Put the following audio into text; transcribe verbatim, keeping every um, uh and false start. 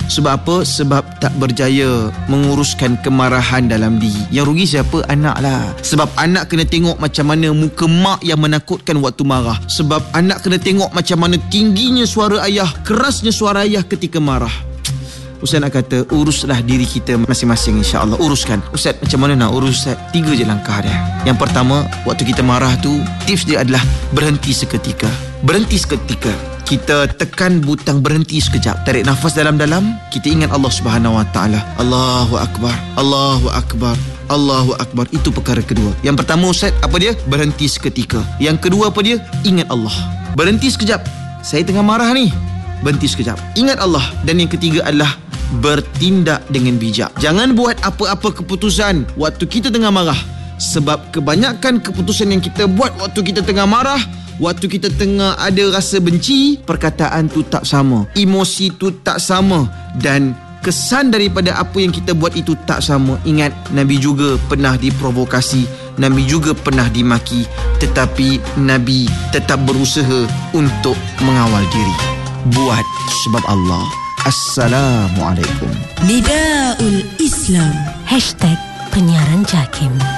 Sebab apa? Sebab tak berjaya menguruskan kemarahan dalam diri. Yang rugi siapa? Anak lah. Sebab anak kena tengok macam mana muka mak yang menakutkan waktu marah. Sebab anak kena tengok macam mana tingginya suara ayah, kerasnya suara ayah ketika marah. Ustaz nak kata, uruslah diri kita masing-masing, insya-Allah. Uruskan. Ustaz, macam mana nak urus, Ustaz? Tiga je langkah dia. Yang pertama, waktu kita marah tu, tips dia adalah berhenti seketika. Berhenti seketika. Kita tekan butang berhenti sekejap. Tarik nafas dalam-dalam. Kita ingat Allah Subhanahu Wa Taala. Allahu Akbar. Allahu Akbar. Allahu Akbar. Itu perkara kedua. Yang pertama, Ustaz, apa dia? Berhenti seketika. Yang kedua apa dia? Ingat Allah. Berhenti sekejap. Saya tengah marah ni. Berhenti sekejap. Ingat Allah. Dan yang ketiga adalah bertindak dengan bijak. Jangan buat apa-apa keputusan waktu kita tengah marah. Sebab kebanyakan keputusan yang kita buat waktu kita tengah marah, waktu kita tengah ada rasa benci, perkataan tu tak sama, emosi tu tak sama, dan kesan daripada apa yang kita buat itu tak sama. Ingat, Nabi juga pernah diprovokasi, Nabi juga pernah dimaki, tetapi Nabi tetap berusaha untuk mengawal diri. Buat sebab Allah. Assalamualaikum. Nidaul Islam. Hashtag penyiaran JAKIM.